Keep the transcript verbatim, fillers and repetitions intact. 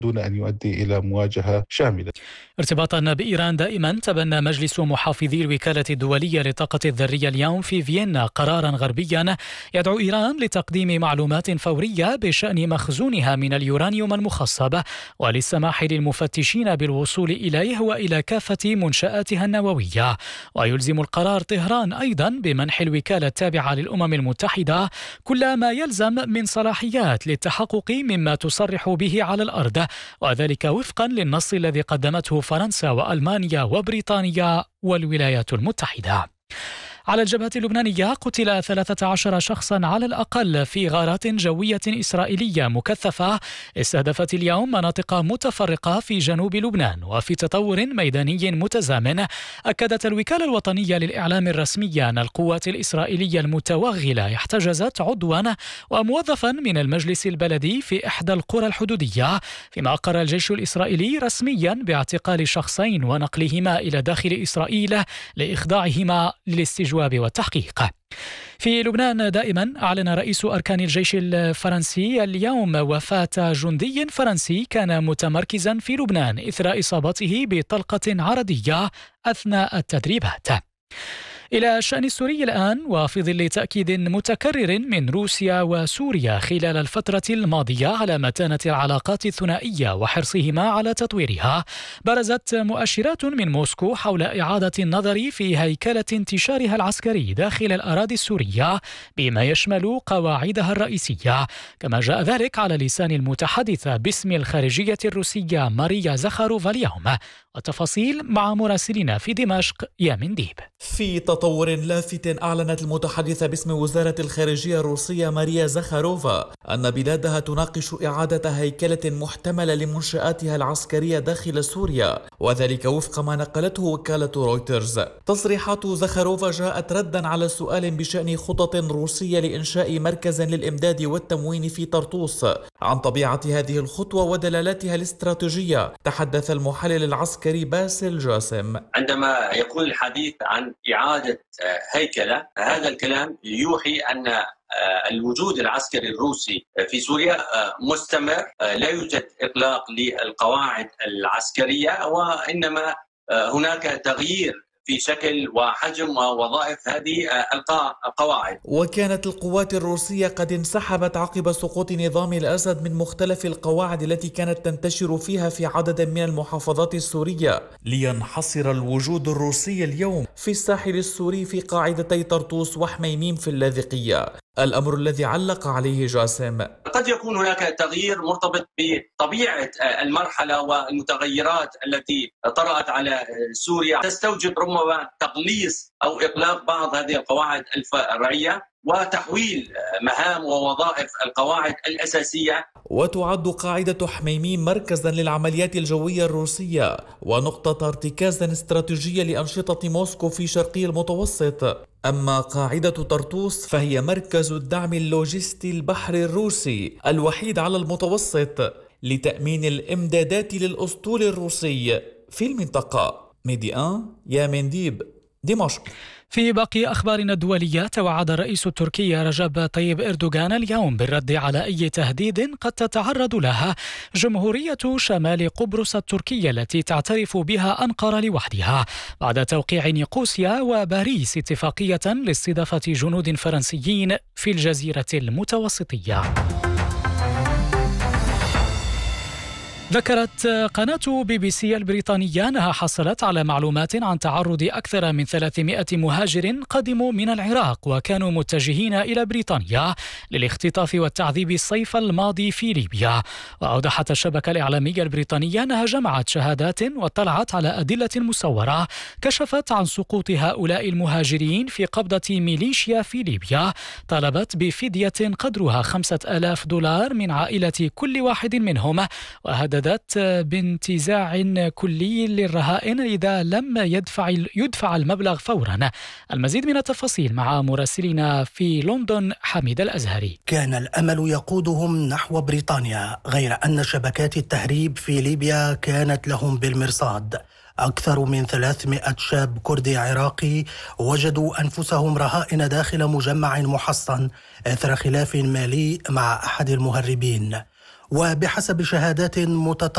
دون أن يؤدي إلى مواجهة شاملة. ارتباطا بإيران دائما، تبنى مجلس محافظي الوكالة الدولية للطاقة الذرية اليوم في فيينا قرارا غربيا يدعو إيران لتقديم معلومات فورية بشأن مخزونها من اليورانيوم المخصب، وللسماح للمفتشين بالوصول إليه وإلى كافة منشآتها النووية. ويلزم القرار طهران أيضا بمنح الوكالة التابعة للأمم المتحدة كل ما يلزم من صلاحيات للتحقق مما تصرح به على الأرض، وذلك وفقا للنص الذي قدمته فرنسا وألمانيا وبريطانيا والولايات المتحدة. على الجبهة اللبنانية قتل ثلاثة عشر شخصا على الأقل في غارات جوية إسرائيلية مكثفة استهدفت اليوم مناطق متفرقة في جنوب لبنان. وفي تطور ميداني متزامن، أكدت الوكالة الوطنية للإعلام الرسمية أن القوات الإسرائيلية المتوغلة احتجزت عضوا وموظفا من المجلس البلدي في إحدى القرى الحدودية، فيما أقر الجيش الإسرائيلي رسميا باعتقال شخصين ونقلهما إلى داخل إسرائيل لإخضاعهما للاستجواب والتحقيق. في لبنان دائما، أعلن رئيس أركان الجيش الفرنسي اليوم وفاة جندي فرنسي كان متمركزا في لبنان إثر إصابته بطلقة عرضية أثناء التدريبات. إلى الشأن السوري الآن، وفي ظل تأكيد متكرر من روسيا وسوريا خلال الفترة الماضية على متانة العلاقات الثنائية وحرصهما على تطويرها، برزت مؤشرات من موسكو حول إعادة النظر في هيكلة انتشارها العسكري داخل الأراضي السورية بما يشمل قواعدها الرئيسية، كما جاء ذلك على لسان المتحدثة باسم الخارجية الروسية ماريا زخاروفا اليوم. والتفاصيل مع مراسلنا في دمشق يامن ديب. في تطور لافت، أعلنت المتحدثة باسم وزارة الخارجية الروسية ماريا زخاروفا أن بلادها تناقش إعادة هيكلة محتملة لمنشآتها العسكرية داخل سوريا، وذلك وفق ما نقلته وكالة رويترز. تصريحات زخاروفا جاءت ردا على سؤال بشأن خطط روسية لإنشاء مركز للإمداد والتموين في طرطوس. عن طبيعة هذه الخطوة ودلالاتها الاستراتيجية تحدث المحلل العسكري باسل جاسم. عندما يكون الحديث عن إعادة هيكلة، هذا الكلام يوحي أن الوجود العسكري الروسي في سوريا مستمر، لا يوجد إطلاق للقواعد العسكرية، وإنما هناك تغيير في شكل وحجم ووظائف هذه القواعد. وكانت القوات الروسية قد انسحبت عقب سقوط نظام الأسد من مختلف القواعد التي كانت تنتشر فيها في عدد من المحافظات السورية، لينحصر الوجود الروسي اليوم في الساحل السوري في قاعدتي طرطوس وحميميم في اللاذقية، الأمر الذي علق عليه جاسم. قد يكون هناك تغيير مرتبط بطبيعة المرحلة والمتغيرات التي طرأت على سوريا، تستوجب ربما تقليص أو إطلاق بعض هذه القواعد الفرعية وتحويل مهام ووظائف القواعد الأساسية. وتعد قاعدة حميميم مركزا للعمليات الجوية الروسية ونقطة ارتكاز استراتيجية لأنشطة موسكو في شرقي المتوسط. أما قاعدة طرطوس فهي مركز الدعم اللوجستي البحري الروسي الوحيد على المتوسط لتأمين الإمدادات للأسطول الروسي في المنطقة. ميديان يامن ديب، دمشق. في باقي أخبارنا الدولية، توعد الرئيس التركي رجب طيب إردوغان اليوم بالرد على أي تهديد قد تتعرض لها جمهورية شمال قبرص التركية التي تعترف بها أنقرة لوحدها، بعد توقيع نيقوسيا وباريس اتفاقية لاستضافة جنود فرنسيين في الجزيرة المتوسطية. ذكرت قناة بي بي سي البريطانية أنها حصلت على معلومات عن تعرض أكثر من ثلاثمائة مهاجر قدموا من العراق وكانوا متجهين إلى بريطانيا للاختطاف والتعذيب الصيف الماضي في ليبيا. وأوضحت الشبكة الإعلامية البريطانية أنها جمعت شهادات واطلعت على أدلة مصورة كشفت عن سقوط هؤلاء المهاجرين في قبضة ميليشيا في ليبيا طالبت بفدية قدرها خمسة آلاف دولار من عائلة كل واحد منهم، وهددت بانتزاع كلي للرهائن إذا لم يدفع يدفع المبلغ فورا. المزيد من التفاصيل مع مراسلنا في لندن حميد الأزهري. كان الأمل يقودهم نحو بريطانيا، غير أن شبكات التهريب في ليبيا كانت لهم بالمرصاد. أكثر من ثلاثمائة شاب كردي عراقي وجدوا أنفسهم رهائن داخل مجمع محصن إثر خلاف مالي مع أحد المهربين. وبحسب شهادات متطابقة